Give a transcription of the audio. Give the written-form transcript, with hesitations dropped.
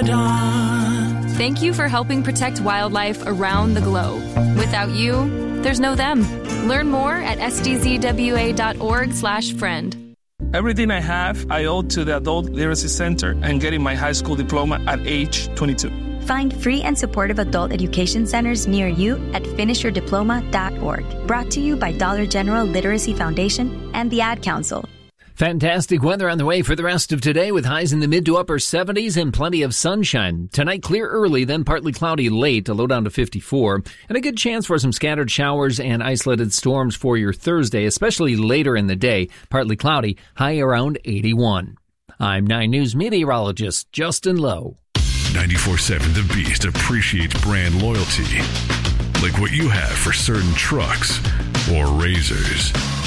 Marathon. Thank you for helping protect wildlife around the globe. Without you, there's no them. Learn more at sdzwa.org/friend. Everything I have, I owe to the Adult Literacy Center and getting my high school diploma at age 22. Find free and supportive adult education centers near you at finishyourdiploma.org. Brought to you by Dollar General Literacy Foundation and the Ad Council. Fantastic weather on the way for the rest of today with highs in the mid to upper 70s and plenty of sunshine. Tonight, clear early, then partly cloudy late, a low down to 54. And a good chance for some scattered showers and isolated storms for your Thursday, especially later in the day. Partly cloudy, high around 81. I'm 9 News meteorologist Justin Lowe. 94.7 The Beast appreciates brand loyalty, like what you have for certain trucks or razors.